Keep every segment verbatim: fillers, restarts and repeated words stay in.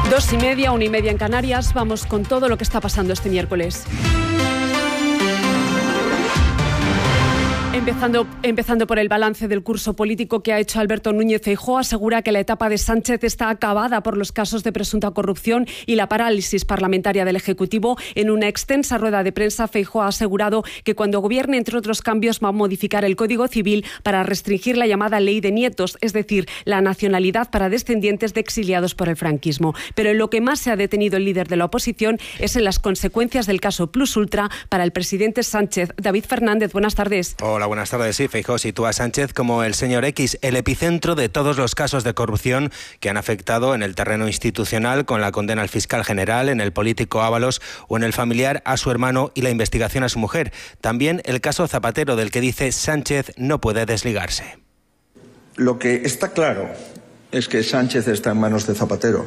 Dos y media, una y media en Canarias. Vamos con todo lo que está pasando este miércoles. Empezando, empezando por el balance del curso político que ha hecho Alberto Núñez Feijóo, asegura que la etapa de Sánchez está acabada por los casos de presunta corrupción y la parálisis parlamentaria del Ejecutivo. En una extensa rueda de prensa, Feijóo ha asegurado que cuando gobierne, entre otros cambios, va a modificar el Código Civil para restringir la llamada ley de nietos, es decir, la nacionalidad para descendientes de exiliados por el franquismo. Pero en lo que más se ha detenido el líder de la oposición es en las consecuencias del caso Plus Ultra para el presidente Sánchez. David Fernández, buenas tardes. Hola, buenas tardes. Sí, Feijóo sitúa a Sánchez como el señor X, el epicentro de todos los casos de corrupción que han afectado en el terreno institucional, con la condena al fiscal general, en el político Ábalos o en el familiar a su hermano y la investigación a su mujer. También el caso Zapatero, del que dice Sánchez no puede desligarse. Lo que está claro es que Sánchez está en manos de Zapatero.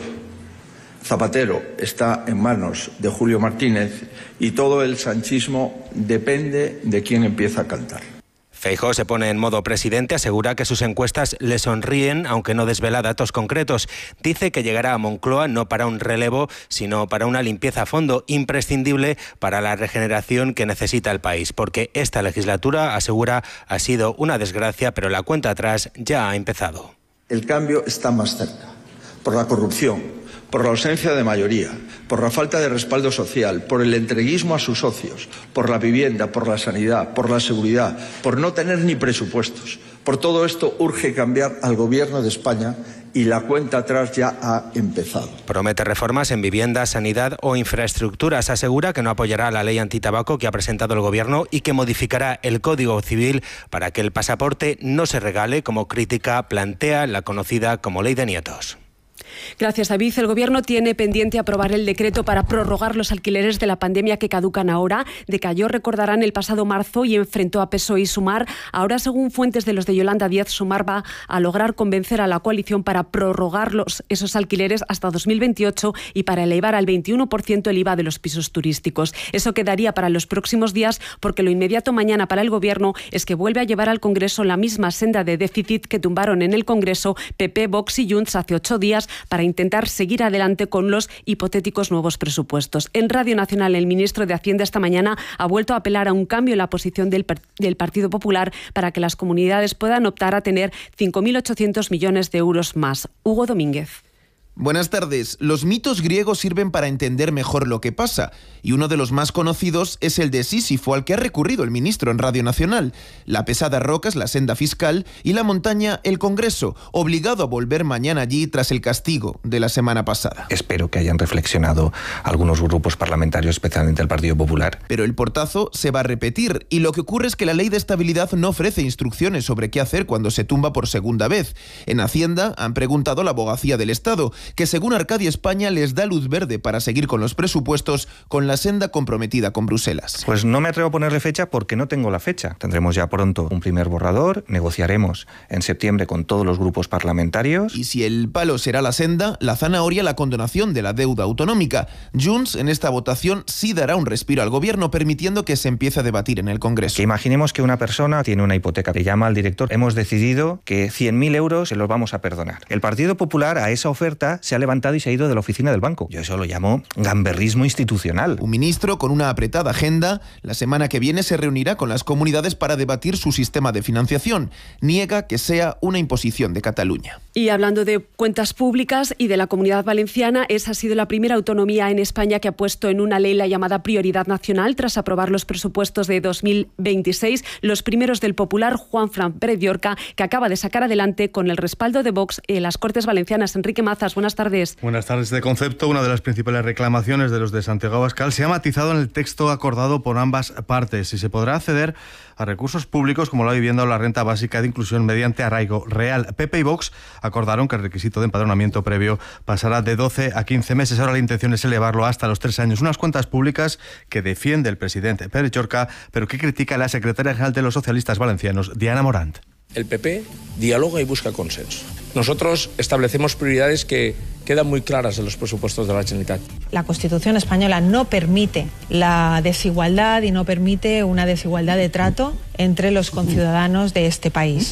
Zapatero está en manos de Julio Martínez y todo el sanchismo depende de quién empieza a cantar. Feijóo se pone en modo presidente, asegura que sus encuestas le sonríen, aunque no desvela datos concretos. Dice que llegará a Moncloa no para un relevo, sino para una limpieza a fondo, imprescindible para la regeneración que necesita el país, porque esta legislatura, asegura, ha sido una desgracia, pero la cuenta atrás ya ha empezado. El cambio está más cerca, por la corrupción, por la ausencia de mayoría, por la falta de respaldo social, por el entreguismo a sus socios, por la vivienda, por la sanidad, por la seguridad, por no tener ni presupuestos. Por todo esto urge cambiar al Gobierno de España y la cuenta atrás ya ha empezado. Promete reformas en vivienda, sanidad o infraestructuras. Asegura que no apoyará la ley antitabaco que ha presentado el Gobierno y que modificará el Código Civil para que el pasaporte no se regale, como crítica plantea la conocida como ley de nietos. Gracias, David. El Gobierno tiene pendiente aprobar el decreto para prorrogar los alquileres de la pandemia que caducan ahora. Decayó, recordarán, el pasado marzo y enfrentó a P S O E y Sumar. Ahora, según fuentes de los de Yolanda Díaz, Sumar va a lograr convencer a la coalición para prorrogar los, esos alquileres hasta dos mil veintiocho y para elevar al veintiuno por ciento el I V A de los pisos turísticos. Eso quedaría para los próximos días, porque lo inmediato mañana para el Gobierno es que vuelve a llevar al Congreso la misma senda de déficit que tumbaron en el Congreso P P, Vox y Junts hace ocho días, para intentar seguir adelante con los hipotéticos nuevos presupuestos. En Radio Nacional, el ministro de Hacienda esta mañana ha vuelto a apelar a un cambio en la posición del, del Partido Popular para que las comunidades puedan optar a tener cinco mil ochocientos millones de euros más. Hugo Domínguez. Buenas tardes. Los mitos griegos sirven para entender mejor lo que pasa, y uno de los más conocidos es el de Sísifo, al que ha recurrido el ministro en Radio Nacional. La pesada roca es la senda fiscal y la montaña el Congreso, obligado a volver mañana allí tras el castigo de la semana pasada. Espero que hayan reflexionado algunos grupos parlamentarios, especialmente el Partido Popular. Pero el portazo se va a repetir, y lo que ocurre es que la ley de estabilidad no ofrece instrucciones sobre qué hacer cuando se tumba por segunda vez. En Hacienda han preguntado a la Abogacía del Estado, que según Arcadia España les da luz verde para seguir con los presupuestos con la senda comprometida con Bruselas. Pues no me atrevo a ponerle fecha porque no tengo la fecha. Tendremos ya pronto un primer borrador, negociaremos en septiembre con todos los grupos parlamentarios. Y si el palo será la senda, la zanahoria la condonación de la deuda autonómica. Junts en esta votación sí dará un respiro al Gobierno, permitiendo que se empiece a debatir en el Congreso. Que imaginemos que una persona tiene una hipoteca, le llama al director, hemos decidido que cien mil euros se los vamos a perdonar. El Partido Popular a esa oferta se ha levantado y se ha ido de la oficina del banco. Yo eso lo llamo gamberrismo institucional. Un ministro con una apretada agenda. La semana que viene se reunirá con las comunidades para debatir su sistema de financiación. Niega que sea una imposición de Cataluña. Y hablando de cuentas públicas y de la Comunidad Valenciana, esa ha sido la primera autonomía en España que ha puesto en una ley la llamada prioridad nacional tras aprobar los presupuestos de dos mil veintiséis, los primeros del popular Juanfran Pérez Llorca, que acaba de sacar adelante con el respaldo de Vox en las Cortes Valencianas. Enrique Mazas, buenas tardes. Buenas tardes. Este concepto, una de las principales reclamaciones de los de Santiago Abascal, se ha matizado en el texto acordado por ambas partes y se podrá acceder a recursos públicos como la vivienda o la renta básica de inclusión mediante arraigo real. P P y Vox acordaron que el requisito de empadronamiento previo pasará de doce a quince meses. Ahora la intención es elevarlo hasta los tres años. Unas cuentas públicas que defiende el presidente Pérez Llorca, pero que critica la secretaria general de los socialistas valencianos, Diana Morant. El P P dialoga y busca consenso. Nosotros establecemos prioridades que quedan muy claras en los presupuestos de la Generalitat. La Constitución española no permite la desigualdad y no permite una desigualdad de trato entre los conciudadanos de este país.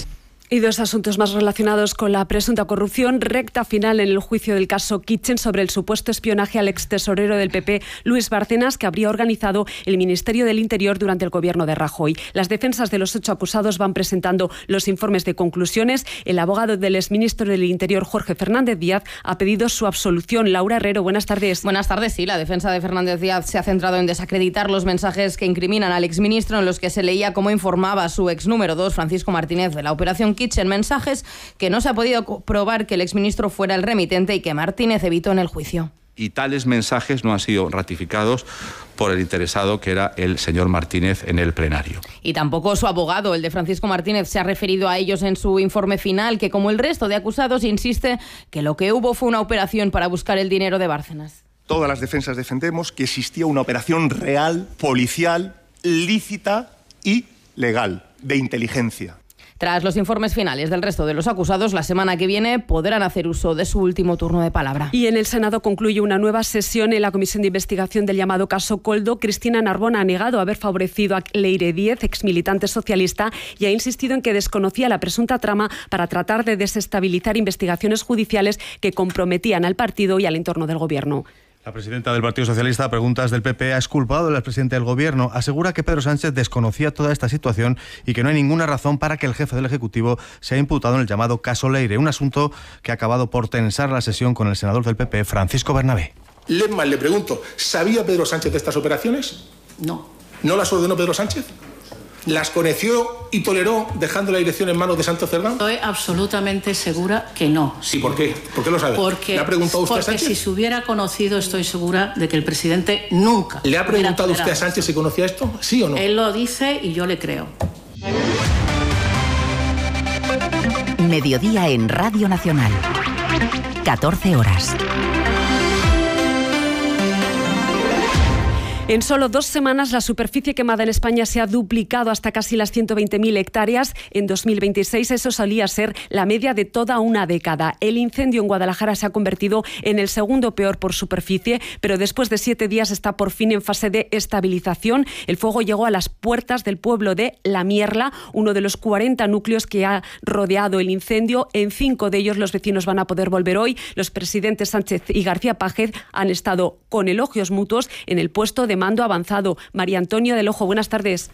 Y dos asuntos más relacionados con la presunta corrupción. Recta final en el juicio del caso Kitchen sobre el supuesto espionaje al extesorero del P P, Luis Bárcenas, que habría organizado el Ministerio del Interior durante el gobierno de Rajoy. Las defensas de los ocho acusados van presentando los informes de conclusiones. El abogado del exministro del Interior, Jorge Fernández Díaz, ha pedido su absolución. Laura Herrero, buenas tardes. Buenas tardes. Sí, la defensa de Fernández Díaz se ha centrado en desacreditar los mensajes que incriminan al exministro, en los que se leía cómo informaba su ex número dos, Francisco Martínez, de la operación Kitchen, mensajes que no se ha podido probar que el exministro fuera el remitente y que Martínez evitó en el juicio. Y tales mensajes no han sido ratificados por el interesado, que era el señor Martínez, en el plenario. Y tampoco su abogado, el de Francisco Martínez, se ha referido a ellos en su informe final, que como el resto de acusados insiste que lo que hubo fue una operación para buscar el dinero de Bárcenas. Todas las defensas defendemos que existía una operación real, policial, lícita y legal, de inteligencia. Tras los informes finales del resto de los acusados, la semana que viene podrán hacer uso de su último turno de palabra. Y en el Senado concluye una nueva sesión en la Comisión de Investigación del llamado caso Koldo. Cristina Narbona ha negado haber favorecido a Leire Díez, exmilitante socialista, y ha insistido en que desconocía la presunta trama para tratar de desestabilizar investigaciones judiciales que comprometían al partido y al entorno del Gobierno. La presidenta del Partido Socialista, a preguntas del P P, ha exculpado al presidente del Gobierno. Asegura que Pedro Sánchez desconocía toda esta situación y que no hay ninguna razón para que el jefe del Ejecutivo sea imputado en el llamado caso Leire, un asunto que ha acabado por tensar la sesión con el senador del P P, Francisco Bernabé. Lemman, le pregunto, ¿sabía Pedro Sánchez de estas operaciones? No. ¿No las ordenó Pedro Sánchez? ¿Las conoció y toleró dejando la dirección en manos de Santos Cerdán? Estoy absolutamente segura que no. ¿Y por qué? ¿Por qué lo sabe? Porque, ¿Le ha preguntado usted porque a Sánchez? si se hubiera conocido, estoy segura de que el presidente nunca... ¿Le ha preguntado usted a Sánchez si conocía esto? ¿Sí o no? Él lo dice y yo le creo. Mediodía en Radio Nacional. catorce horas. En solo dos semanas, la superficie quemada en España se ha duplicado hasta casi las ciento veinte mil hectáreas. En dos mil veintiséis eso solía ser la media de toda una década. El incendio en Guadalajara se ha convertido en el segundo peor por superficie, pero después de siete días está por fin en fase de estabilización. El fuego llegó a las puertas del pueblo de La Mierla, uno de los cuarenta núcleos que ha rodeado el incendio. En cinco de ellos los vecinos van a poder volver hoy. Los presidentes Sánchez y García Pájez han estado con elogios mutuos en el puesto de mando avanzado. María Antonia del Ojo, buenas tardes.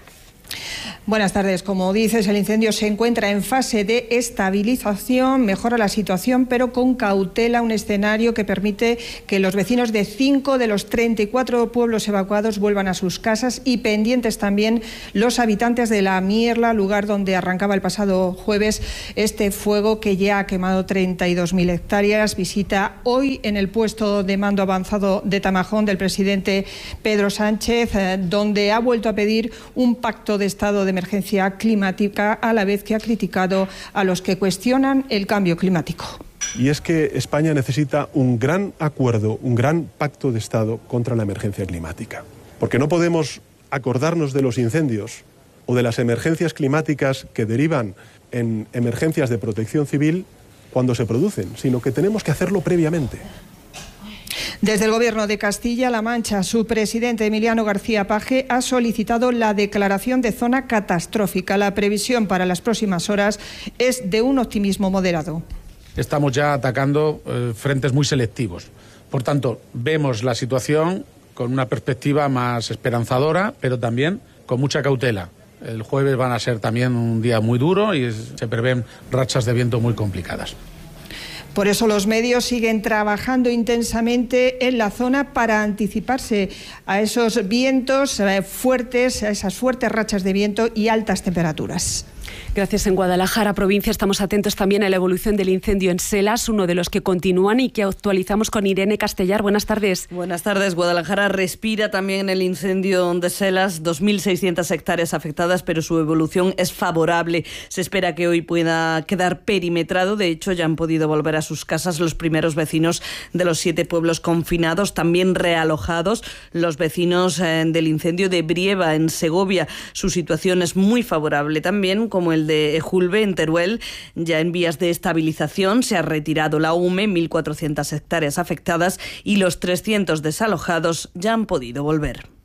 Buenas tardes. Como dices, el incendio se encuentra en fase de estabilización, mejora la situación, pero con cautela, un escenario que permite que los vecinos de cinco de los treinta y cuatro pueblos evacuados vuelvan a sus casas, y pendientes también los habitantes de La Mierla, lugar donde arrancaba el pasado jueves este fuego que ya ha quemado treinta y dos mil hectáreas. Visita hoy en el puesto de mando avanzado de Tamajón del presidente Pedro Sánchez, donde ha vuelto a pedir un pacto de estado de emergencia climática, a la vez que ha criticado a los que cuestionan el cambio climático. Y es que España necesita un gran acuerdo, un gran pacto de estado contra la emergencia climática. Porque no podemos acordarnos de los incendios o de las emergencias climáticas que derivan en emergencias de protección civil cuando se producen, sino que tenemos que hacerlo previamente. Desde el Gobierno de Castilla-La Mancha, su presidente Emiliano García Paje ha solicitado la declaración de zona catastrófica. La previsión para las próximas horas es de un optimismo moderado. Estamos ya atacando eh, frentes muy selectivos. Por tanto, vemos la situación con una perspectiva más esperanzadora, pero también con mucha cautela. El jueves van a ser también un día muy duro y es, se prevén rachas de viento muy complicadas. Por eso los medios siguen trabajando intensamente en la zona para anticiparse a esos vientos fuertes, a esas fuertes rachas de viento y altas temperaturas. Gracias. En Guadalajara, provincia, estamos atentos también a la evolución del incendio en Selas, uno de los que continúan y que actualizamos con Irene Castellar. Buenas tardes. Buenas tardes. Guadalajara respira también el incendio de Selas, dos mil seiscientas hectáreas afectadas, pero su evolución es favorable. Se espera que hoy pueda quedar perimetrado. De hecho, ya han podido volver a sus casas los primeros vecinos de los siete pueblos confinados, también realojados los vecinos eh, del incendio de Brieva, en Segovia. Su situación es muy favorable también, como el de Ejulbe, en Teruel, ya en vías de estabilización. Se ha retirado la U M E, mil cuatrocientas hectáreas afectadas, y los trescientos desalojados ya han podido volver.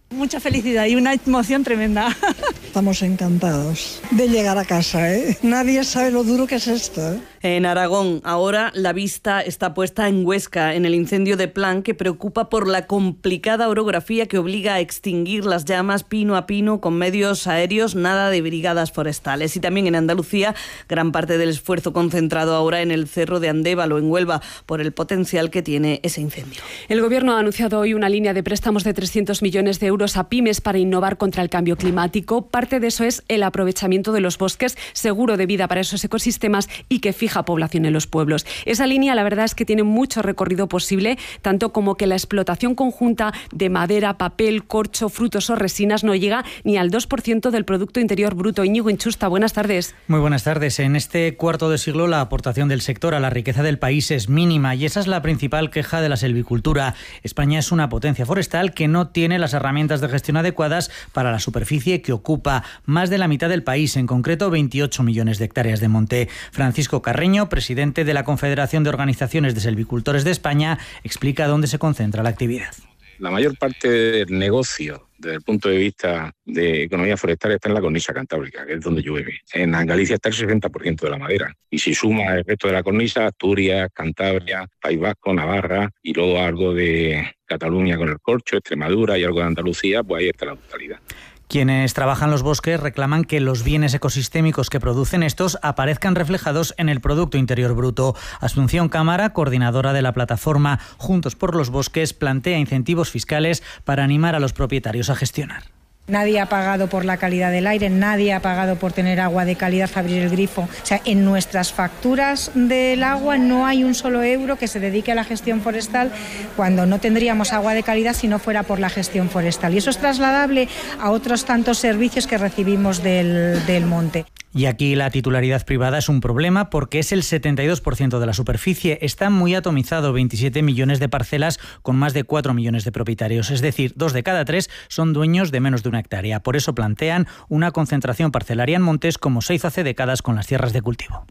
Mucha felicidad y una emoción tremenda. Estamos encantados de llegar a casa, ¿eh? Nadie sabe lo duro que es esto, ¿eh? En Aragón, ahora la vista está puesta en Huesca, en el incendio de Plan, que preocupa por la complicada orografía que obliga a extinguir las llamas pino a pino con medios aéreos, nada de brigadas forestales. Y también en Andalucía, gran parte del esfuerzo concentrado ahora en el Cerro de Andévalo, en Huelva, por el potencial que tiene ese incendio. El Gobierno ha anunciado hoy una línea de préstamos de trescientos millones de euros a pymes para innovar contra el cambio climático. Parte de eso es el aprovechamiento de los bosques, seguro de vida para esos ecosistemas y que fija población en los pueblos. Esa línea, la verdad es que tiene mucho recorrido posible, tanto como que la explotación conjunta de madera, papel, corcho, frutos o resinas no llega ni al dos por ciento del Producto Interior Bruto. Íñigo Inchusta, buenas tardes. Muy buenas tardes. En este cuarto de siglo la aportación del sector a la riqueza del país es mínima y esa es la principal queja de la silvicultura. España es una potencia forestal que no tiene las herramientas de gestión adecuadas para la superficie que ocupa más de la mitad del país, en concreto veintiocho millones de hectáreas de monte. Francisco Carreño, presidente de la Confederación de Organizaciones de Silvicultores de España, explica dónde se concentra la actividad. La mayor parte del negocio desde el punto de vista de economía forestal está en la cornisa cantábrica, que es donde llueve. En Galicia está el sesenta por ciento de la madera. Y si suma el resto de la cornisa, Asturias, Cantabria, País Vasco, Navarra y luego algo de Cataluña con el corcho, Extremadura y algo de Andalucía, pues ahí está la totalidad. Quienes trabajan los bosques reclaman que los bienes ecosistémicos que producen estos aparezcan reflejados en el Producto Interior Bruto. Asunción Cámara, coordinadora de la plataforma Juntos por los Bosques, plantea incentivos fiscales para animar a los propietarios a gestionar. Nadie ha pagado por la calidad del aire, nadie ha pagado por tener agua de calidad, abrir el grifo. O sea, en nuestras facturas del agua no hay un solo euro que se dedique a la gestión forestal cuando no tendríamos agua de calidad si no fuera por la gestión forestal. Y eso es trasladable a otros tantos servicios que recibimos del, del monte. Y aquí la titularidad privada es un problema porque es el setenta y dos por ciento de la superficie. Está muy atomizado, veintisiete millones de parcelas con más de cuatro millones de propietarios. Es decir, dos de cada tres son dueños de menos de una hectárea. Por eso plantean una concentración parcelaria en montes como se hizo hace décadas con las tierras de cultivo.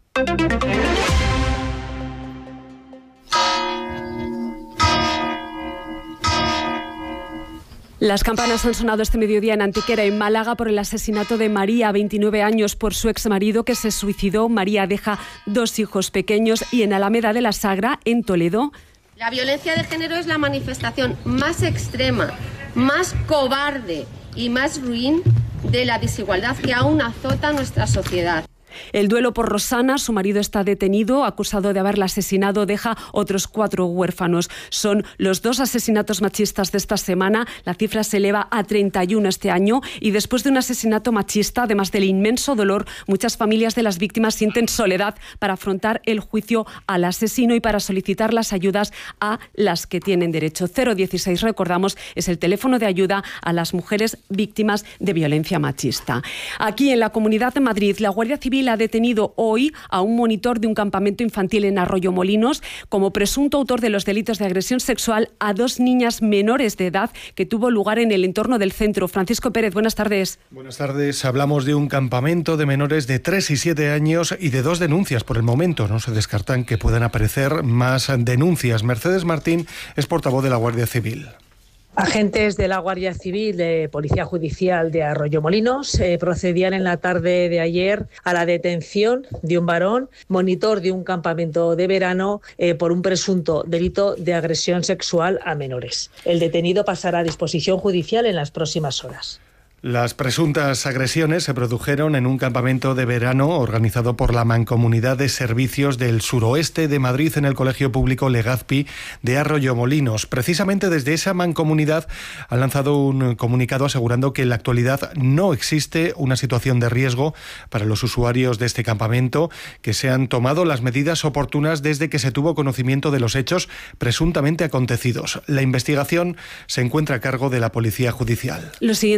Las campanas han sonado este mediodía en Antequera, en Málaga, por el asesinato de María, veintinueve años, por su exmarido que se suicidó. María deja dos hijos pequeños. Y en Alameda de la Sagra, en Toledo. La violencia de género es la manifestación más extrema, más cobarde y más ruin de la desigualdad que aún azota nuestra sociedad. El duelo por Rosana, su marido está detenido, acusado de haberla asesinado, deja otros cuatro huérfanos. Son los dos asesinatos machistas de esta semana, la cifra se eleva a treinta y uno este año y después de un asesinato machista, además del inmenso dolor, muchas familias de las víctimas sienten soledad para afrontar el juicio al asesino y para solicitar las ayudas a las que tienen derecho. cero dieciséis, recordamos, es el teléfono de ayuda a las mujeres víctimas de violencia machista. Aquí en la Comunidad de Madrid, la Guardia Civil ha detenido hoy a un monitor de un campamento infantil en Arroyomolinos como presunto autor de los delitos de agresión sexual a dos niñas menores de edad que tuvo lugar en el entorno del centro. Francisco Pérez, buenas tardes. Buenas tardes. Hablamos de un campamento de menores de tres y siete años y de dos denuncias por el momento. No se descartan que puedan aparecer más denuncias. Mercedes Martín es portavoz de la Guardia Civil. Agentes de la Guardia Civil de Policía Judicial de Arroyomolinos eh, procedían en la tarde de ayer a la detención de un varón, monitor de un campamento de verano, eh, por un presunto delito de agresión sexual a menores. El detenido pasará a disposición judicial en las próximas horas. Las presuntas agresiones se produjeron en un campamento de verano organizado por la Mancomunidad de Servicios del Suroeste de Madrid en el Colegio Público Legazpi de Arroyomolinos. Precisamente desde esa mancomunidad han lanzado un comunicado asegurando que en la actualidad no existe una situación de riesgo para los usuarios de este campamento, que se han tomado las medidas oportunas desde que se tuvo conocimiento de los hechos presuntamente acontecidos. La investigación se encuentra a cargo de la Policía Judicial. Lo siguiente nos sitúa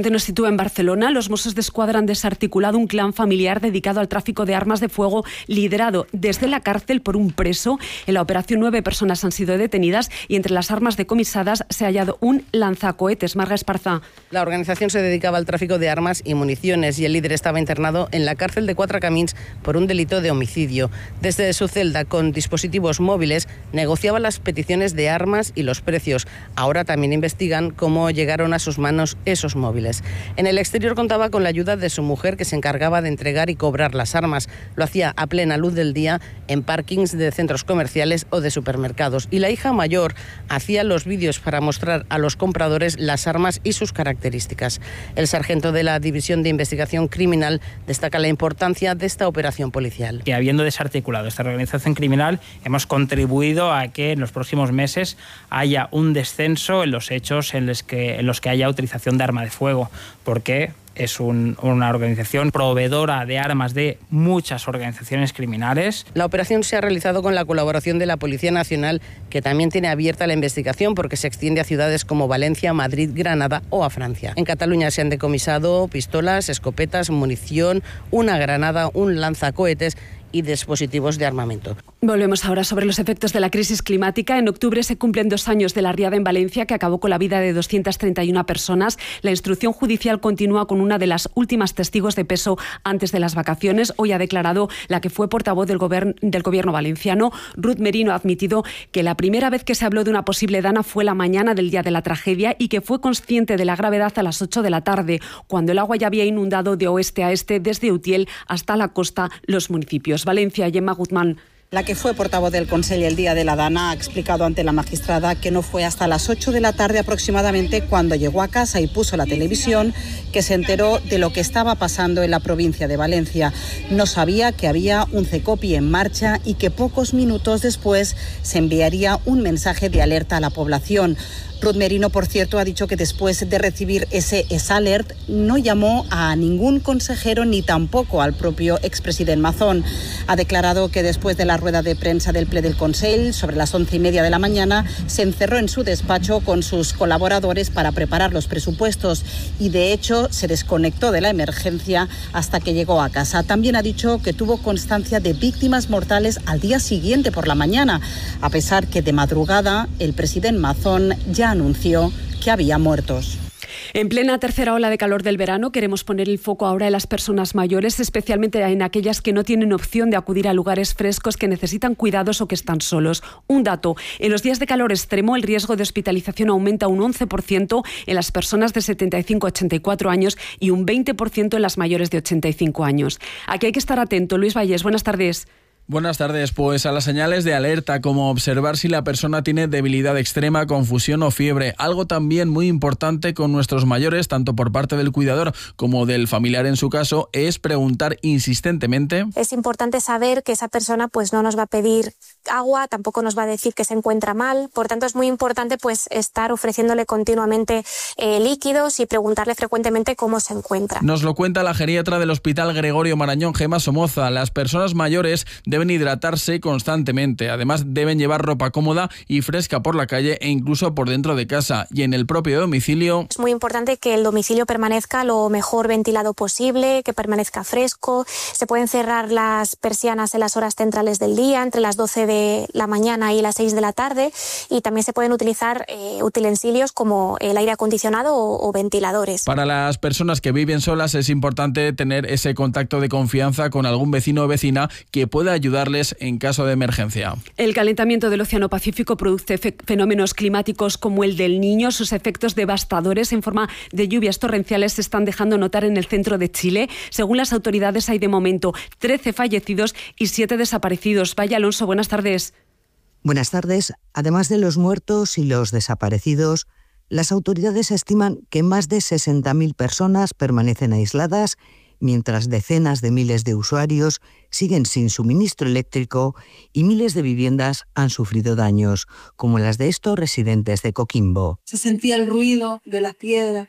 en Barcelona, los Mossos d'Esquadra han desarticulado un clan familiar dedicado al tráfico de armas de fuego, liderado desde la cárcel por un preso. En la operación nueve personas han sido detenidas y entre las armas decomisadas se ha hallado un lanzacohetes. Marga Esparza. La organización se dedicaba al tráfico de armas y municiones y el líder estaba internado en la cárcel de Quatre Camins por un delito de homicidio. Desde su celda, con dispositivos móviles, negociaba las peticiones de armas y los precios. Ahora también investigan cómo llegaron a sus manos esos móviles. En el exterior contaba con la ayuda de su mujer, que se encargaba de entregar y cobrar las armas. Lo hacía a plena luz del día en parkings de centros comerciales o de supermercados. Y la hija mayor hacía los vídeos para mostrar a los compradores las armas y sus características. El sargento de la División de Investigación Criminal destaca la importancia de esta operación policial. Que habiendo desarticulado esta organización criminal, hemos contribuido a que en los próximos meses haya un descenso en los hechos en los que, en los que haya utilización de arma de fuego, porque es un, una organización proveedora de armas de muchas organizaciones criminales. La operación se ha realizado con la colaboración de la Policía Nacional, que también tiene abierta la investigación porque se extiende a ciudades como Valencia, Madrid, Granada o a Francia. En Cataluña se han decomisado pistolas, escopetas, munición, una granada, un lanzacohetes y dispositivos de armamento. Volvemos ahora sobre los efectos de la crisis climática. En octubre se cumplen dos años de la riada en Valencia, que acabó con la vida de doscientas treinta y una personas. La instrucción judicial continúa con una de las últimas testigos de peso antes de las vacaciones. Hoy ha declarado la que fue portavoz del, gobern del gobierno valenciano. Ruth Merino ha admitido que la primera vez que se habló de una posible dana fue la mañana del día de la tragedia y que fue consciente de la gravedad a las ocho de la tarde, cuando el agua ya había inundado de oeste a este, desde Utiel hasta la costa, los municipios. Valencia, Gemma Guzmán. La que fue portavoz del Consell el día de la dana ha explicado ante la magistrada que no fue hasta las ocho de la tarde aproximadamente cuando llegó a casa y puso la televisión que se enteró de lo que estaba pasando en la provincia de Valencia. No sabía que había un CECOPI en marcha y que pocos minutos después se enviaría un mensaje de alerta a la población. Ruth Merino, por cierto, ha dicho que después de recibir ese alert no llamó a ningún consejero ni tampoco al propio expresidente Mazón. Ha declarado que después de la rueda de prensa del Ple del Consell, sobre las once y media de la mañana, se encerró en su despacho con sus colaboradores para preparar los presupuestos y, de hecho, se desconectó de la emergencia hasta que llegó a casa. También ha dicho que tuvo constancia de víctimas mortales al día siguiente por la mañana, a pesar que de madrugada el presidente Mazón ya anunció que había muertos. En plena tercera ola de calor del verano, queremos poner el foco ahora en las personas mayores, especialmente en aquellas que no tienen opción de acudir a lugares frescos, que necesitan cuidados o que están solos. Un dato: en los días de calor extremo el riesgo de hospitalización aumenta un once por ciento en las personas de setenta y cinco a ochenta y cuatro años y un veinte por ciento en las mayores de ochenta y cinco años. Aquí hay que estar atento. Luis Vallés, buenas tardes. Buenas tardes. Pues a las señales de alerta, como observar si la persona tiene debilidad extrema, confusión o fiebre. Algo también muy importante con nuestros mayores, tanto por parte del cuidador como del familiar en su caso, es preguntar insistentemente. Es importante saber que esa persona pues no nos va a pedir agua, tampoco nos va a decir que se encuentra mal. Por tanto, es muy importante pues estar ofreciéndole continuamente eh, líquidos y preguntarle frecuentemente cómo se encuentra. Nos lo cuenta la geriatra del Hospital Gregorio Marañón, Gemma Somoza. Las personas mayores deben hidratarse constantemente. Además, deben llevar ropa cómoda y fresca por la calle e incluso por dentro de casa. Y en el propio domicilio, es muy importante que el domicilio permanezca lo mejor ventilado posible, que permanezca fresco. Se pueden cerrar las persianas en las horas centrales del día, entre las doce de la mañana y las seis de la tarde, y también se pueden utilizar eh, utensilios como el aire acondicionado o, o ventiladores. Para las personas que viven solas es importante tener ese contacto de confianza con algún vecino o vecina que pueda ayudarles en caso de emergencia. El calentamiento del Océano Pacífico produce fenómenos climáticos como el del Niño. Sus efectos devastadores en forma de lluvias torrenciales se están dejando notar en el centro de Chile. Según las autoridades, hay de momento trece fallecidos y siete desaparecidos. Vaya Alonso, buenas tardes. Buenas tardes. Además de los muertos y los desaparecidos, las autoridades estiman que más de sesenta mil personas permanecen aisladas, mientras decenas de miles de usuarios siguen sin suministro eléctrico y miles de viviendas han sufrido daños, como las de estos residentes de Coquimbo. Se sentía el ruido de las piedras.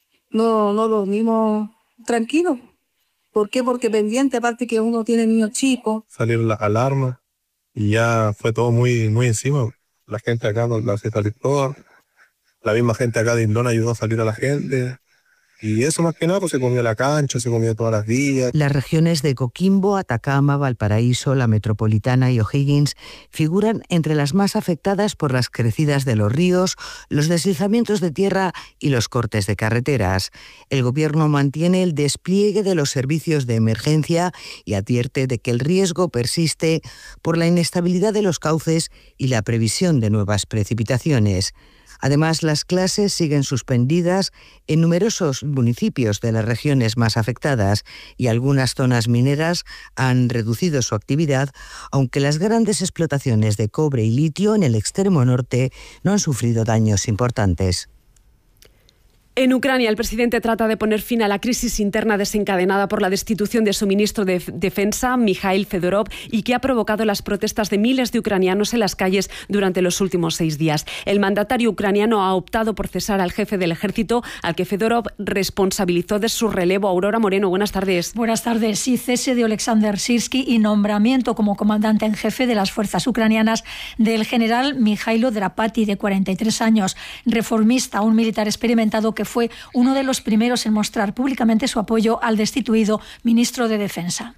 No, no dormimos tranquilos. ¿Por qué? Porque pendiente, aparte que uno tiene niños chicos. Salieron las alarmas y ya fue todo muy, muy encima. La gente acá nos la hace salir toda. La misma gente acá de Indón ayudó a salir a la gente. Y eso más que nada, pues se comió la cancha, se comió todas las vías. Las regiones de Coquimbo, Atacama, Valparaíso, la Metropolitana y O'Higgins figuran entre las más afectadas por las crecidas de los ríos, los deslizamientos de tierra y los cortes de carreteras. El Gobierno mantiene el despliegue de los servicios de emergencia y advierte de que el riesgo persiste por la inestabilidad de los cauces y la previsión de nuevas precipitaciones. Además, las clases siguen suspendidas en numerosos municipios de las regiones más afectadas y algunas zonas mineras han reducido su actividad, aunque las grandes explotaciones de cobre y litio en el extremo norte no han sufrido daños importantes. En Ucrania, el presidente trata de poner fin a la crisis interna desencadenada por la destitución de su ministro de Defensa, Mikhail Fedorov, y que ha provocado las protestas de miles de ucranianos en las calles durante los últimos seis días. El mandatario ucraniano ha optado por cesar al jefe del ejército, al que Fedorov responsabilizó de su relevo. Aurora Moreno, buenas tardes. Buenas tardes. Sí, cese de Oleksandr Syrskyi y nombramiento como comandante en jefe de las fuerzas ucranianas del general Mijailo Drapati, de cuarenta y tres años, reformista, un militar experimentado que fue uno de los primeros en mostrar públicamente su apoyo al destituido ministro de Defensa.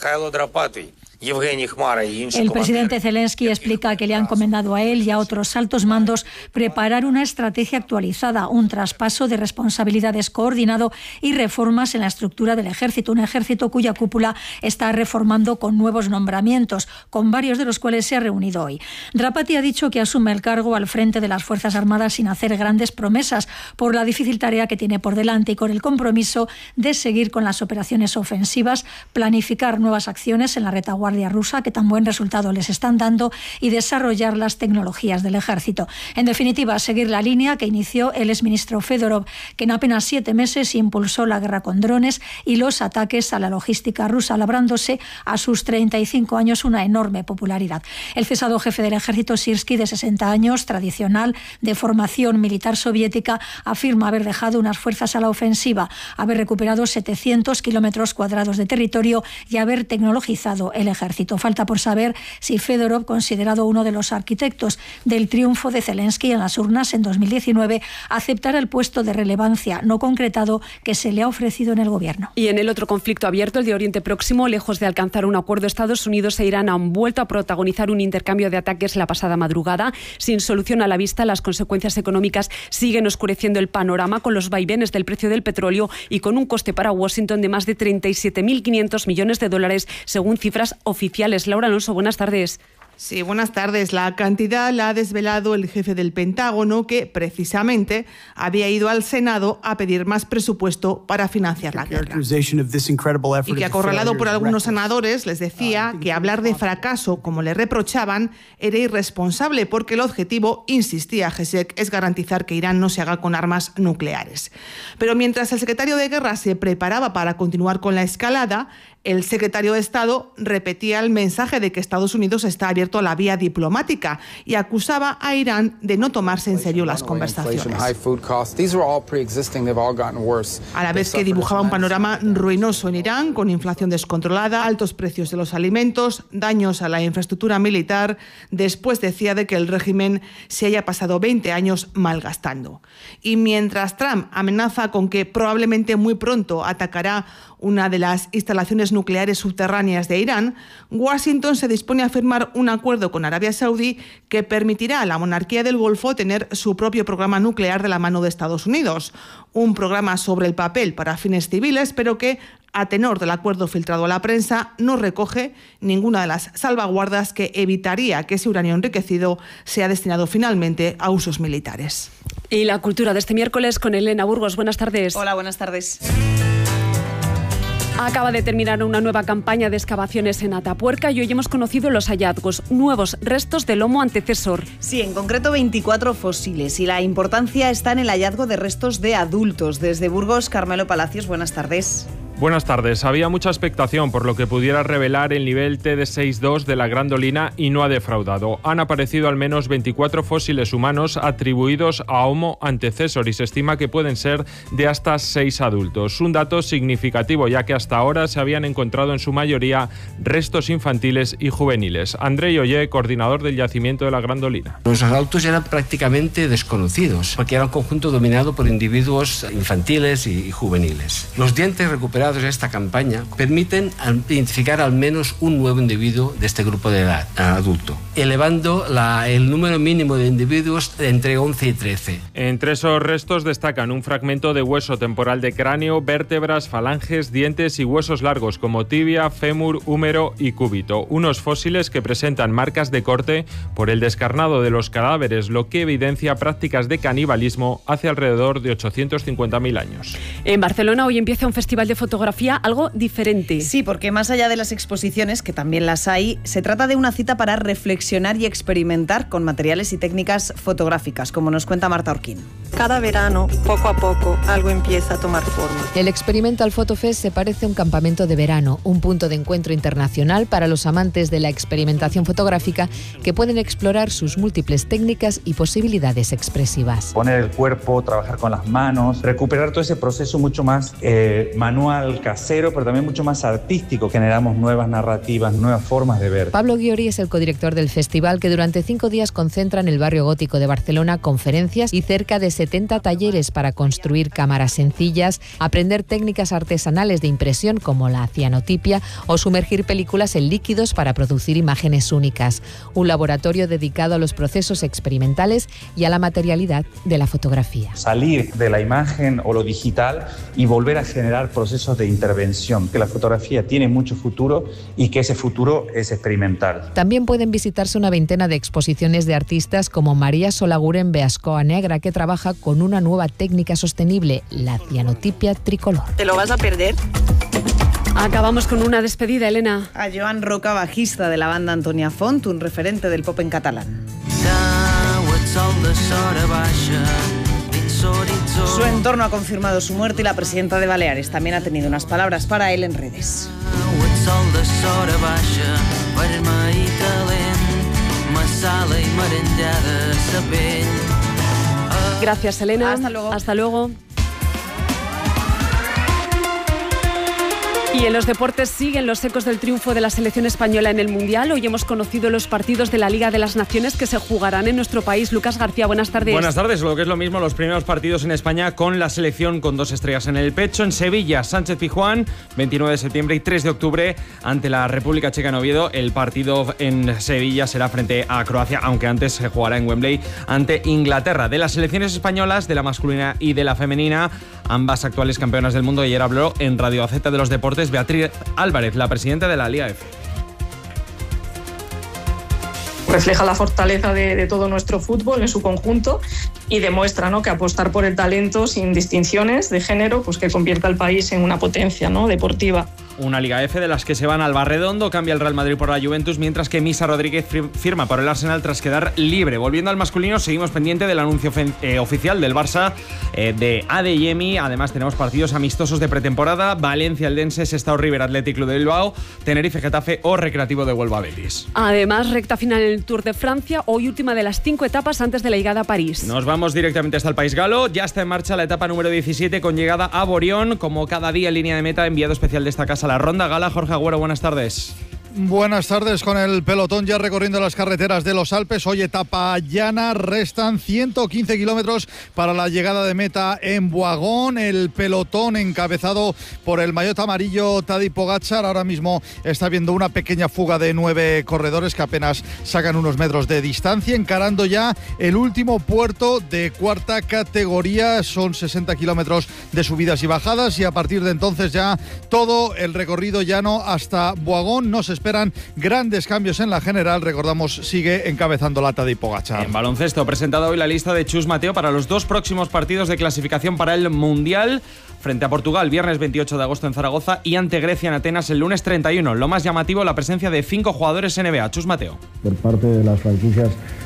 El presidente Zelensky explica que le han encomendado a él y a otros altos mandos preparar una estrategia actualizada, un traspaso de responsabilidades coordinado y reformas en la estructura del ejército, un ejército cuya cúpula está reformando con nuevos nombramientos, con varios de los cuales se ha reunido hoy. Drapati ha dicho que asume el cargo al frente de las Fuerzas Armadas sin hacer grandes promesas por la difícil tarea que tiene por delante y con el compromiso de seguir con las operaciones ofensivas, planificar nuevas acciones en la retaguardia rusa que tan buen resultado les están dando y desarrollar las tecnologías del ejército. En definitiva, seguir la línea que inició el exministro Fedorov, que en apenas siete meses impulsó la guerra con drones y los ataques a la logística rusa, labrándose a sus treinta y cinco años una enorme popularidad. El cesado jefe del ejército, Syrskyi, de sesenta años, tradicional, de formación militar soviética, afirma haber dejado unas fuerzas a la ofensiva, haber recuperado setecientos kilómetros cuadrados de territorio y haber tecnologizado el ejército. Falta por saber si Fedorov, considerado uno de los arquitectos del triunfo de Zelensky en las urnas en dos mil diecinueve, aceptará el puesto de relevancia no concretado que se le ha ofrecido en el gobierno. Y en el otro conflicto abierto, el de Oriente Próximo, lejos de alcanzar un acuerdo, Estados Unidos e Irán han vuelto a protagonizar un intercambio de ataques la pasada madrugada. Sin solución a la vista, las consecuencias económicas siguen oscureciendo el panorama, con los vaivenes del precio del petróleo y con un coste para Washington de más de treinta y siete mil quinientos millones de dólares, según cifras oficiales. Laura Alonso, buenas tardes. Sí, buenas tardes. La cantidad la ha desvelado el jefe del Pentágono, que precisamente había ido al Senado a pedir más presupuesto para financiar la guerra. Y que, acorralado por algunos senadores, les decía que hablar de fracaso, como le reprochaban, era irresponsable, porque el objetivo, insistía Gesek, es garantizar que Irán no se haga con armas nucleares. Pero mientras el secretario de Guerra se preparaba para continuar con la escalada, el secretario de Estado repetía el mensaje de que Estados Unidos está abierto a la vía diplomática y acusaba a Irán de no tomarse en serio las conversaciones. A la vez que dibujaba un panorama ruinoso en Irán, con inflación descontrolada, altos precios de los alimentos, daños a la infraestructura militar, después decía de que el régimen se haya pasado veinte años malgastando. Y mientras Trump amenaza con que probablemente muy pronto atacará una de las instalaciones nucleares subterráneas de Irán, Washington se dispone a firmar un acuerdo con Arabia Saudí que permitirá a la monarquía del Golfo tener su propio programa nuclear de la mano de Estados Unidos. Un programa sobre el papel para fines civiles, pero que, a tenor del acuerdo filtrado a la prensa, no recoge ninguna de las salvaguardas que evitaría que ese uranio enriquecido sea destinado finalmente a usos militares. Y la cultura de este miércoles con Elena Burgos. Buenas tardes. Hola, buenas tardes. Acaba de terminar una nueva campaña de excavaciones en Atapuerca y hoy hemos conocido los hallazgos, nuevos restos del Homo antecesor. Sí, en concreto veinticuatro fósiles, y la importancia está en el hallazgo de restos de adultos. Desde Burgos, Carmelo Palacios, buenas tardes. Buenas tardes. Había mucha expectación por lo que pudiera revelar el nivel T D seis dos de la Grandolina y no ha defraudado. Han aparecido al menos veinticuatro fósiles humanos atribuidos a Homo antecessor y se estima que pueden ser de hasta seis adultos. Un dato significativo, ya que hasta ahora se habían encontrado en su mayoría restos infantiles y juveniles. André Ollé, coordinador del yacimiento de la Grandolina. Los adultos eran prácticamente desconocidos, porque era un conjunto dominado por individuos infantiles y juveniles. Los dientes recuperados de esta campaña permiten identificar al menos un nuevo individuo de este grupo de edad adulto, elevando la, el número mínimo de individuos entre once y trece. Entre esos restos destacan un fragmento de hueso temporal de cráneo, vértebras, falanges, dientes y huesos largos como tibia, fémur, húmero y cúbito. Unos fósiles que presentan marcas de corte por el descarnado de los cadáveres, lo que evidencia prácticas de canibalismo hace alrededor de ochocientos cincuenta mil años. En Barcelona hoy empieza un festival de fotografía algo diferente. Sí, porque más allá de las exposiciones, que también las hay, se trata de una cita para reflexionar y experimentar con materiales y técnicas fotográficas, como nos cuenta Marta Orquín. Cada verano, poco a poco, algo empieza a tomar forma. El Experimental Photo Fest se parece a un campamento de verano, un punto de encuentro internacional para los amantes de la experimentación fotográfica que pueden explorar sus múltiples técnicas y posibilidades expresivas. Poner el cuerpo, trabajar con las manos, recuperar todo ese proceso mucho más eh, manual, casero, pero también mucho más artístico. Generamos nuevas narrativas, nuevas formas de ver. Pablo Ghiori es el codirector del festival, que durante cinco días concentra en el barrio gótico de Barcelona conferencias y cerca de setenta talleres para construir cámaras sencillas, aprender técnicas artesanales de impresión como la cianotipia o sumergir películas en líquidos para producir imágenes únicas. Un laboratorio dedicado a los procesos experimentales y a la materialidad de la fotografía. Salir de la imagen o lo digital y volver a generar procesos de intervención, que la fotografía tiene mucho futuro y que ese futuro es experimental. También pueden visitarse una veintena de exposiciones de artistas como María Solaguren Beascoa Negra, que trabaja con una nueva técnica sostenible, la cianotipia tricolor. ¿Te lo vas a perder? Acabamos con una despedida, Elena. A Joan Roca, bajista de la banda Antonia Font, un referente del pop en catalán. Su entorno ha confirmado su muerte y la presidenta de Baleares también ha tenido unas palabras para él en redes. Gracias, Elena. Hasta luego. Hasta luego. Y en los deportes siguen los ecos del triunfo de la selección española en el Mundial. Hoy hemos conocido los partidos de la Liga de las Naciones que se jugarán en nuestro país. Lucas García, buenas tardes. Buenas tardes, lo que es lo mismo, los primeros partidos en España con la selección con dos estrellas en el pecho. En Sevilla, Sánchez Pizjuán, veintinueve de septiembre y tres de octubre ante la República Checa en Oviedo. El partido en Sevilla será frente a Croacia, aunque antes se jugará en Wembley ante Inglaterra. De las selecciones españolas, de la masculina y de la femenina, ambas actuales campeonas del mundo. Ayer habló en Radio Gaceta de los Deportes Beatriz Álvarez, la presidenta de la Liga F. Refleja la fortaleza de, de todo nuestro fútbol en su conjunto y demuestra, ¿no?, que apostar por el talento sin distinciones de género, pues que convierta al país en una potencia, ¿no?, deportiva. Una Liga F de las que se van al Barredondo, cambia el Real Madrid por la Juventus, mientras que Misa Rodríguez firma por el Arsenal tras quedar libre. Volviendo al masculino, seguimos pendiente del anuncio eh, oficial del Barça eh, de Adeyemi. Además tenemos partidos amistosos de pretemporada: Valencia, Eldense, Sestao River, Athletic Club de Bilbao, Tenerife, Getafe o Recreativo de Huelva, Betis. Además, recta final en el Tour de Francia, hoy última de las cinco etapas antes de la llegada a París. Nos vamos directamente hasta el País Galo. Ya está en marcha la etapa número diecisiete con llegada a Borión, como cada día en línea de meta, enviado especial de esta casa, la Ronda Gala. Jorge Agüero, buenas tardes. Buenas tardes, con el pelotón ya recorriendo las carreteras de los Alpes. Hoy etapa llana, restan ciento quince kilómetros para la llegada de meta en Boagón. El pelotón encabezado por el maillot amarillo Tadej Pogačar. Ahora mismo está viendo una pequeña fuga de nueve corredores que apenas sacan unos metros de distancia, encarando ya el último puerto de cuarta categoría. Son sesenta kilómetros de subidas y bajadas y a partir de entonces ya todo el recorrido llano hasta Boagón. No se esperan grandes cambios en la general. Recordamos, sigue encabezando la Tadej Pogačar. En baloncesto, presentada hoy la lista de Chus Mateo para los dos próximos partidos de clasificación para el Mundial. Frente a Portugal, viernes veintiocho de agosto en Zaragoza, y ante Grecia en Atenas el lunes treinta y uno. Lo más llamativo, la presencia de cinco jugadores N B A. Chus Mateo. Por parte de las franquicias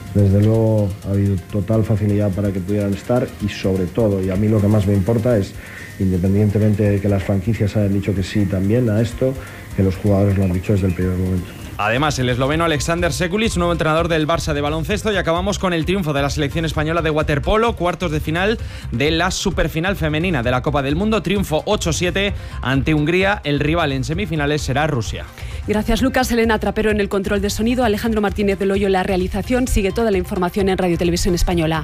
Desde luego ha habido total facilidad para que pudieran estar y sobre todo, y a mí lo que más me importa es, independientemente de que las franquicias hayan dicho que sí también a esto, que los jugadores lo han dicho desde el primer momento. Además, el esloveno Alexander Sekulic, nuevo entrenador del Barça de baloncesto, y acabamos con el triunfo de la selección española de waterpolo, cuartos de final de la superfinal femenina de la Copa del Mundo, triunfo ocho siete ante Hungría. El rival en semifinales será Rusia. Gracias, Lucas. Elena Trapero en el control de sonido, Alejandro Martínez del Hoyo en la realización. Sigue toda la información en Radio Televisión Española.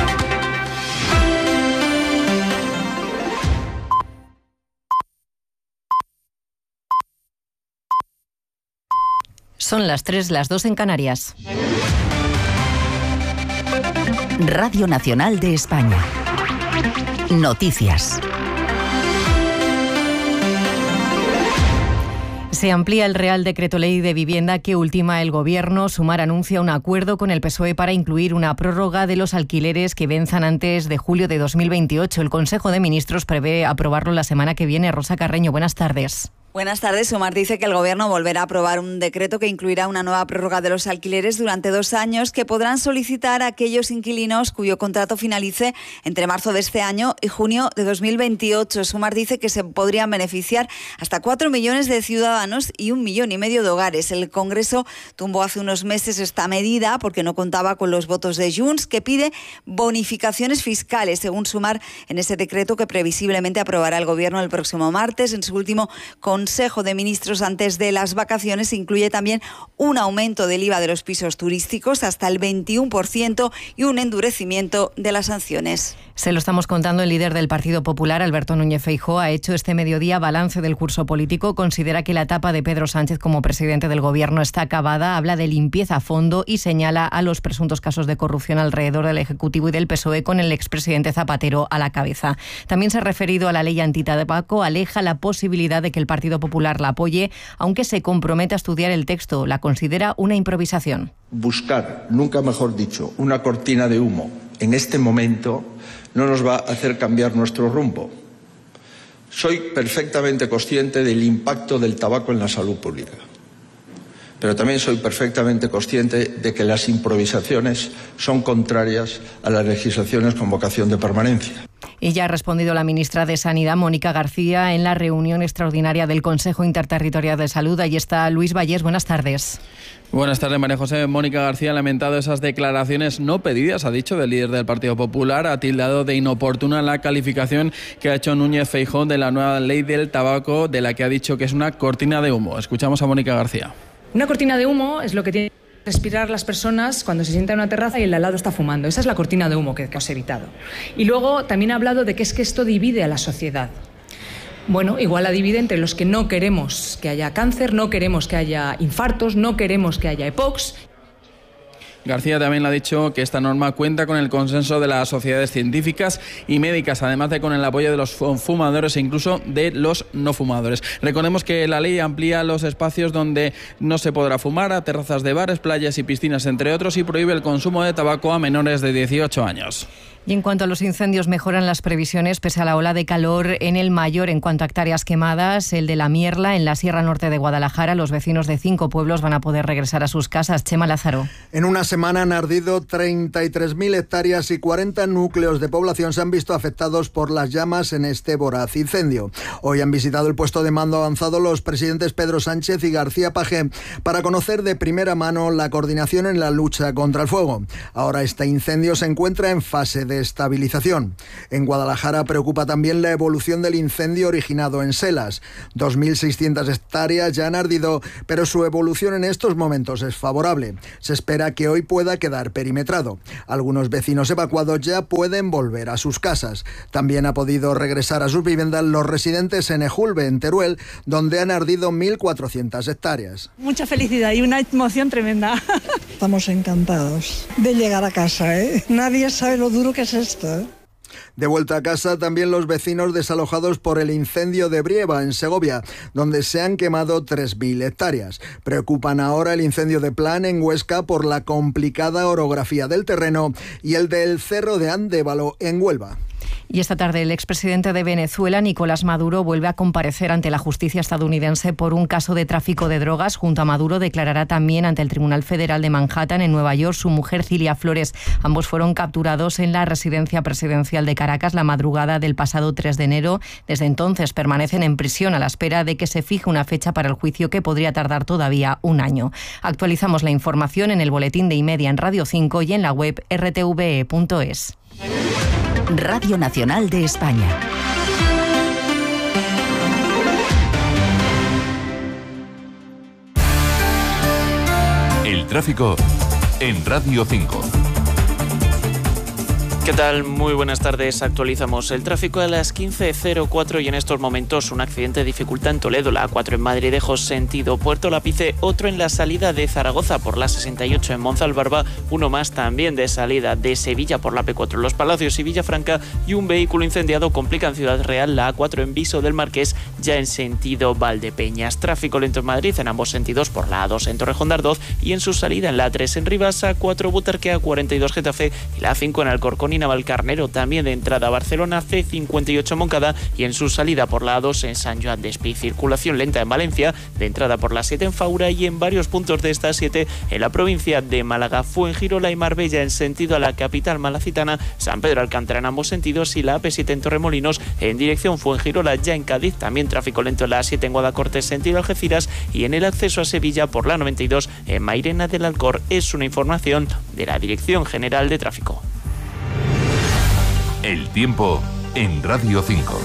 Son las tres, las dos en Canarias. Radio Nacional de España. Noticias. Se amplía el Real Decreto Ley de Vivienda que ultima el Gobierno. Sumar anuncia un acuerdo con el P S O E para incluir una prórroga de los alquileres que venzan antes de julio de dos mil veintiocho. El Consejo de Ministros prevé aprobarlo la semana que viene. Rosa Carreño, buenas tardes. Buenas tardes. Sumar dice que el Gobierno volverá a aprobar un decreto que incluirá una nueva prórroga de los alquileres durante dos años que podrán solicitar aquellos inquilinos cuyo contrato finalice entre marzo de este año y junio de dos mil veintiocho. Sumar dice que se podrían beneficiar hasta cuatro millones de ciudadanos y un millón y medio de hogares. El Congreso tumbó hace unos meses esta medida porque no contaba con los votos de Junts, que pide bonificaciones fiscales, según Sumar, en ese decreto que previsiblemente aprobará el Gobierno el próximo martes. En su último con Consejo de Ministros antes de las vacaciones incluye también un aumento del I V A de los pisos turísticos hasta el veintiuno por ciento y un endurecimiento de las sanciones. Se lo estamos contando. El líder del Partido Popular, Alberto Núñez Feijóo, ha hecho este mediodía balance del curso político. Considera que la etapa de Pedro Sánchez como presidente del Gobierno está acabada. Habla de limpieza a fondo y señala a los presuntos casos de corrupción alrededor del Ejecutivo y del P S O E, con el expresidente Zapatero a la cabeza. También se ha referido a la ley antitabaco. Aleja la posibilidad de que el Partido Popular la apoye, aunque se compromete a estudiar el texto. La considera una improvisación. Buscar, nunca mejor dicho, una cortina de humo en este momento no nos va a hacer cambiar nuestro rumbo. Soy perfectamente consciente del impacto del tabaco en la salud pública, pero también soy perfectamente consciente de que las improvisaciones son contrarias a las legislaciones con vocación de permanencia. Y ya ha respondido la ministra de Sanidad, Mónica García, en la reunión extraordinaria del Consejo Interterritorial de Salud. Allí está Luis Vallés. Buenas tardes. Buenas tardes, María José. Mónica García ha lamentado esas declaraciones no pedidas, ha dicho, del líder del Partido Popular. Ha tildado de inoportuna la calificación que ha hecho Núñez Feijóo de la nueva ley del tabaco, de la que ha dicho que es una cortina de humo. Escuchamos a Mónica García. Una cortina de humo es lo que tiene que respirar las personas cuando se sientan en una terraza y el de al lado está fumando. Esa es la cortina de humo que, que os he evitado. Y luego también ha hablado de que es que esto divide a la sociedad. Bueno, igual la divide entre los que no queremos que haya cáncer, no queremos que haya infartos, no queremos que haya E P O Cs. García también le ha dicho que esta norma cuenta con el consenso de las sociedades científicas y médicas, además de con el apoyo de los fumadores e incluso de los no fumadores. Recordemos que la ley amplía los espacios donde no se podrá fumar, a terrazas de bares, playas y piscinas, entre otros, y prohíbe el consumo de tabaco a menores de dieciocho años. Y en cuanto a los incendios, mejoran las previsiones pese a la ola de calor en el mayor en cuanto a hectáreas quemadas, el de La Mierla, en la Sierra Norte de Guadalajara. Los vecinos de cinco pueblos van a poder regresar a sus casas. Chema Lázaro. En una semana han ardido treinta y tres mil hectáreas y cuarenta núcleos de población se han visto afectados por las llamas en este voraz incendio. Hoy han visitado el puesto de mando avanzado los presidentes Pedro Sánchez y García Page para conocer de primera mano la coordinación en la lucha contra el fuego. Ahora este incendio se encuentra en fase de estabilización. En Guadalajara preocupa también la evolución del incendio originado en Selas. dos mil seiscientas hectáreas ya han ardido, pero su evolución en estos momentos es favorable. Se espera que hoy pueda quedar perimetrado. Algunos vecinos evacuados ya pueden volver a sus casas. También ha podido regresar a sus viviendas los residentes en Ejulbe, en Teruel, donde han ardido mil cuatrocientas hectáreas. Mucha felicidad y una emoción tremenda. Estamos encantados de llegar a casa, ¿eh? Nadie sabe lo duro que es esto, ¿eh? De vuelta a casa también los vecinos desalojados por el incendio de Brieva, en Segovia, donde se han quemado tres mil hectáreas. Preocupan ahora el incendio de Plan, en Huesca, por la complicada orografía del terreno, y el del Cerro de Andévalo, en Huelva. Y esta tarde el expresidente de Venezuela, Nicolás Maduro, vuelve a comparecer ante la justicia estadounidense por un caso de tráfico de drogas. Junto a Maduro declarará también ante el Tribunal Federal de Manhattan, en Nueva York, su mujer Cilia Flores. Ambos fueron capturados en la residencia presidencial de Caracas la madrugada del pasado tres de enero. Desde entonces permanecen en prisión a la espera de que se fije una fecha para el juicio que podría tardar todavía un año. Actualizamos la información en el boletín de Imedia en Radio cinco y en la web r t v e punto es. Radio Nacional de España. El tráfico en Radio cinco. ¿Qué tal? Muy buenas tardes. Actualizamos el tráfico a las quince cero cuatro y en estos momentos un accidente dificulta en Toledo, la A cuatro en Madridejos, sentido Puerto Lápice, otro en la salida de Zaragoza por la sesenta y ocho en Monzalbarba, uno más también de salida de Sevilla por la P cuatro en Los Palacios y Villafranca, y un vehículo incendiado complica en Ciudad Real la A cuatro en Viso del Marqués, ya en sentido Valdepeñas. Tráfico lento en Madrid en ambos sentidos por la A dos en Torrejón de Ardoz y en su salida en la A tres en Rivas, A cuatro Butarque, A cuarenta y dos Getafe y la A cinco en Alcorcón y Navalcarnero, también de entrada a Barcelona, C cincuenta y ocho Moncada y en su salida por la A dos en Sant Joan d'Espí. Circulación lenta en Valencia, de entrada por la siete en Faura y en varios puntos de esta siete en la provincia de Málaga, Fuengirola y Marbella en sentido a la capital malacitana, San Pedro Alcántara en ambos sentidos y la A P siete en Torremolinos en dirección Fuengirola. Ya en Cádiz también tráfico lento en la A siete en Guadacortes sentido Algeciras y en el acceso a Sevilla por la noventa y dos en Mairena del Alcor. Es una información de la Dirección General de Tráfico. El tiempo en Radio cinco.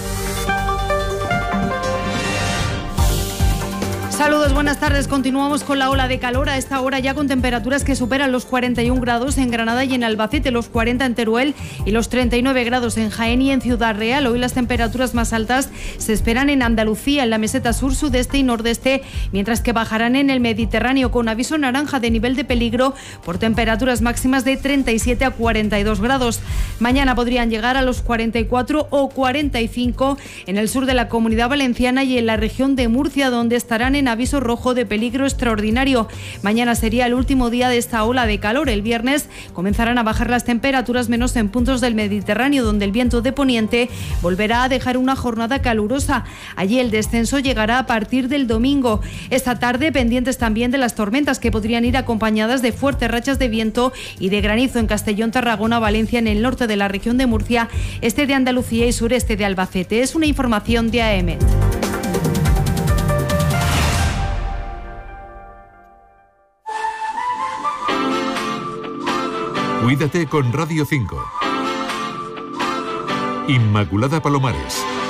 Saludos, buenas tardes. Continuamos con la ola de calor a esta hora ya con temperaturas que superan los cuarenta y un grados en Granada y en Albacete, los cuarenta en Teruel y los treinta y nueve grados en Jaén y en Ciudad Real. Hoy las temperaturas más altas se esperan en Andalucía, en la meseta sur, sudeste y nordeste, mientras que bajarán en el Mediterráneo con aviso naranja de nivel de peligro por temperaturas máximas de treinta y siete a cuarenta y dos grados. Mañana podrían llegar a los cuarenta y cuatro o cuarenta y cinco en el sur de la Comunidad Valenciana y en la región de Murcia, donde estarán en aviso rojo de peligro extraordinario. Mañana sería el último día de esta ola de calor. El viernes comenzarán a bajar las temperaturas, menos en puntos del Mediterráneo, donde el viento de poniente volverá a dejar una jornada calurosa. Allí el descenso llegará a partir del domingo. Esta tarde, pendientes también de las tormentas que podrían ir acompañadas de fuertes rachas de viento y de granizo en Castellón, Tarragona, Valencia, en el norte de la región de Murcia, este de Andalucía y sureste de Albacete. Es una información de A E M E T. Cuídate con Radio cinco. Inmaculada Palomares.